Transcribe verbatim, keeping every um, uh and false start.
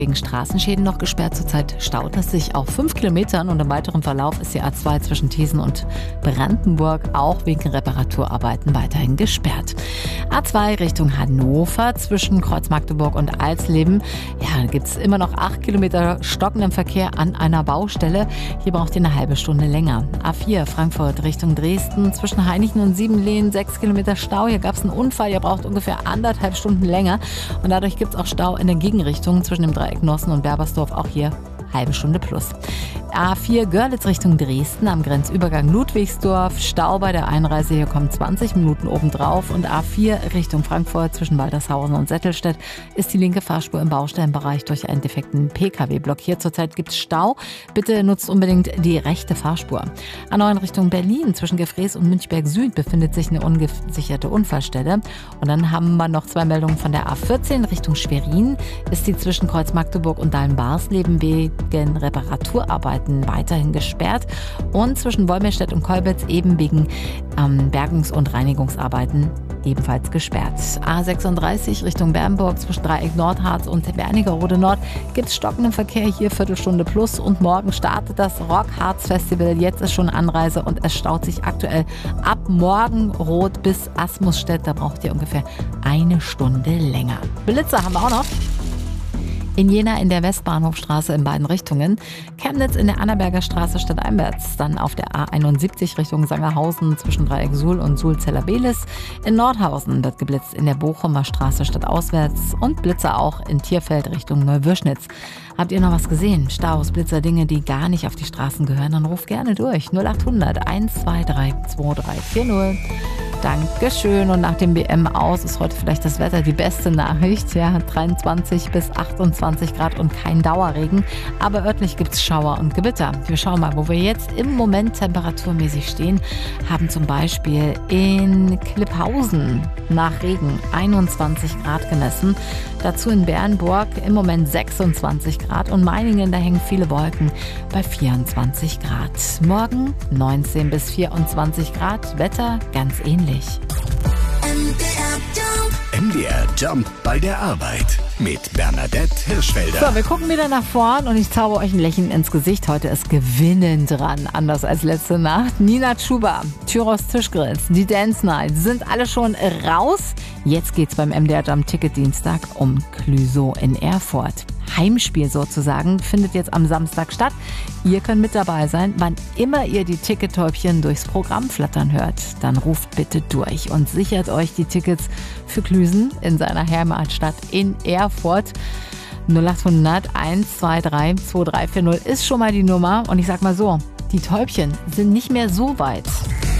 Wegen Straßenschäden noch gesperrt. Zurzeit staut es sich auf fünf Kilometern und im weiteren Verlauf ist die A zwei zwischen Thesen und Brandenburg auch wegen Reparaturarbeiten weiterhin gesperrt. A zwei Richtung Hannover zwischen Kreuz Magdeburg und Alsleben. Ja, da gibt es immer noch acht Kilometer stockenden Verkehr an einer Baustelle. Hier braucht ihr eine halbe Stunde länger. A vier Frankfurt Richtung Dresden zwischen Hainichen und Siebenlehen, sechs Kilometer Stau. Hier gab es einen Unfall, ihr braucht ungefähr anderthalb Stunden länger. Und dadurch gibt es auch Stau in der Gegenrichtung zwischen dem Dreieck Nossen und Berbersdorf, auch hier halbe Stunde plus. A vier Görlitz Richtung Dresden am Grenzübergang Ludwigsdorf. Stau bei der Einreise, hier kommen zwanzig Minuten obendrauf. Und A vier Richtung Frankfurt zwischen Waltershausen und Settelstedt ist die linke Fahrspur im Baustellenbereich durch einen defekten P K W blockiert. Zurzeit gibt es Stau. Bitte nutzt unbedingt die rechte Fahrspur. A neun Richtung Berlin zwischen Gefrees und Münchberg Süd befindet sich eine ungesicherte Unfallstelle. Und dann haben wir noch zwei Meldungen von der A vierzehn Richtung Schwerin. Ist die zwischen Kreuz Magdeburg und Dahlen-Barsleben wegen Reparaturarbeiten weiterhin gesperrt und zwischen Wolmirstedt und Kolbitz eben wegen ähm, Bergungs- und Reinigungsarbeiten ebenfalls gesperrt. A sechsunddreißig Richtung Bernburg zwischen Dreieck Nordharz und Wernigerode Nord gibt es stockenden Verkehr, hier Viertelstunde plus und morgen startet das Rockharz Festival. Jetzt ist schon Anreise und es staut sich aktuell ab Morgenrot bis Asmusstedt. Da braucht ihr ungefähr eine Stunde länger. Blitzer haben wir auch noch. In Jena in der Westbahnhofstraße in beiden Richtungen, Chemnitz in der Annaberger Straße stadteinwärts, dann auf der A einundsiebzig Richtung Sangerhausen zwischen Dreieck Suhl und Suhl-Zellerbelis. In Nordhausen wird geblitzt in der Bochumer Straße stadtauswärts und Blitzer auch in Tierfeld Richtung Neuwürschnitz. Habt ihr noch was gesehen? Staus, Blitzer, Dinge, die gar nicht auf die Straßen gehören? Dann ruft gerne durch. null achthundert eins zwei drei zwei drei vier null. Dankeschön. Und nach dem W M aus ist heute vielleicht das Wetter die beste Nachricht. Ja, dreiundzwanzig bis achtundzwanzig Grad und kein Dauerregen. Aber örtlich gibt es Schauer und Gewitter. Wir schauen mal, wo wir jetzt im Moment temperaturmäßig stehen. Haben zum Beispiel in Klipphausen nach Regen einundzwanzig Grad gemessen. Dazu in Bernburg im Moment sechsundzwanzig Grad und Meiningen, da hängen viele Wolken bei vierundzwanzig Grad. Morgen neunzehn bis vierundzwanzig Grad, Wetter ganz ähnlich. M D R Jump bei der Arbeit mit Bernadette Hirschfelder. So, wir gucken wieder nach vorn und ich zauber euch ein Lächeln ins Gesicht. Heute ist Gewinnen dran, anders als letzte Nacht. Nina Chuba, Tyros Tischgrills, die Dance Night sind alle schon raus. Jetzt geht's beim M D R Jump Ticket Dienstag um Clüsow in Erfurt. Heimspiel sozusagen findet jetzt am Samstag statt. Ihr könnt mit dabei sein, wann immer ihr die Tickettäubchen durchs Programm flattern hört. Dann ruft bitte durch und sichert euch die Tickets für Klüsen in seiner Heimatstadt in Erfurt. null achthundert eins zwei drei zwei drei vier null ist schon mal die Nummer. Und ich sag mal so, die Täubchen sind nicht mehr so weit.